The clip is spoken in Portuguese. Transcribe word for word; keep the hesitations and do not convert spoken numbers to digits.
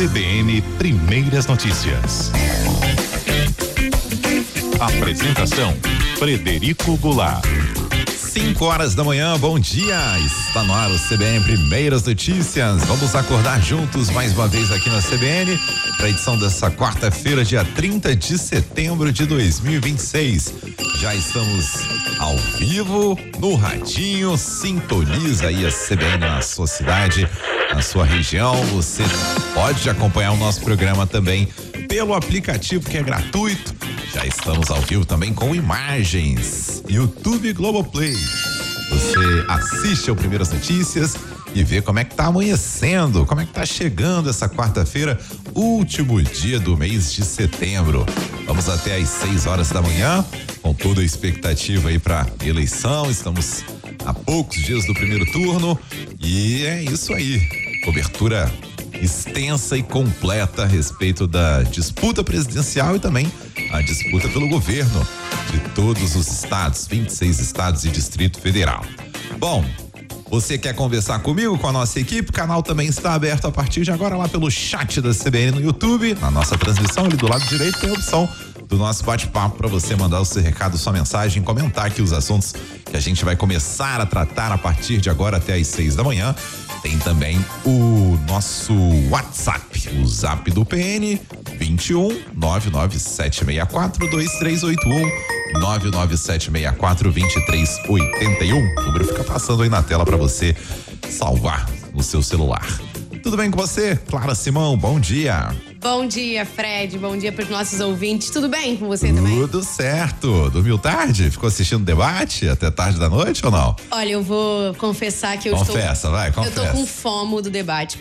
C B N Primeiras Notícias. Apresentação: Frederico Goulart. cinco horas da manhã, bom dia. Está no ar o C B N Primeiras Notícias. Vamos acordar juntos mais uma vez aqui na C B N para a edição dessa quarta-feira, dia trinta de setembro de dois mil e vinte e seis. Já estamos ao vivo no radinho. Sintoniza aí a C B N na sua cidade, na sua região. Você pode acompanhar o nosso programa também pelo aplicativo, que é gratuito. Já estamos ao vivo também com imagens. YouTube Globoplay. Você assiste ao Primeiras Notícias e vê como é que tá amanhecendo, como é que tá chegando essa quarta-feira, último dia do mês de setembro. Vamos até às seis horas da manhã, com toda a expectativa aí pra eleição. Estamos a poucos dias do primeiro turno e é isso aí. Cobertura extensa e completa a respeito da disputa presidencial e também a disputa pelo governo de todos os estados, vinte e seis estados e Distrito Federal. Bom, você quer conversar comigo, com a nossa equipe? O canal também está aberto a partir de agora lá pelo chat da C B N no YouTube. Na nossa transmissão, ali do lado direito, tem a opção do nosso bate-papo para você mandar o seu recado, sua mensagem, comentar aqui os assuntos que a gente vai começar a tratar a partir de agora até às seis da manhã. Tem também o nosso WhatsApp, o Zap do P N, vinte e um, nove nove sete seis quatro, dois três oito um, nove nove sete seis quatro, dois três oito um. O número fica passando aí na tela para você salvar no seu celular. Tudo bem com você? Clara Simão, bom dia. Bom dia, Fred. Bom dia para os nossos ouvintes. Tudo bem com você também? Tudo certo. Dormiu tarde? Ficou assistindo o debate até tarde da noite ou não? Olha, eu vou confessar que eu confessa, estou... vai, confessa. Eu tô com fomo do debate.